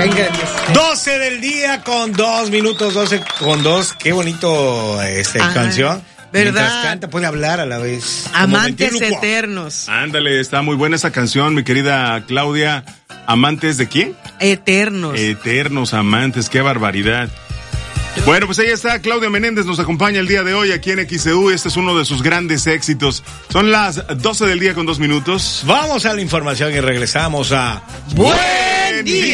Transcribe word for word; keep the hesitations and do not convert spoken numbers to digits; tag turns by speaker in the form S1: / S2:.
S1: Venga, doce del día con dos minutos, doce con dos. Qué bonito esta Ajá, canción.
S2: ¿Verdad?
S1: Mientras canta puede hablar a la vez.
S2: Amantes eternos.
S3: Ándale, está muy buena esa canción, mi querida Claudia. ¿Amantes de quién?
S2: Eternos.
S3: Eternos amantes, qué barbaridad. Bueno, pues ahí está, Claudia Menéndez nos acompaña el día de hoy aquí en X C U. Este es uno de sus grandes éxitos. Son las doce del día con dos minutos.
S1: Vamos a la información y regresamos a
S3: Buen Día.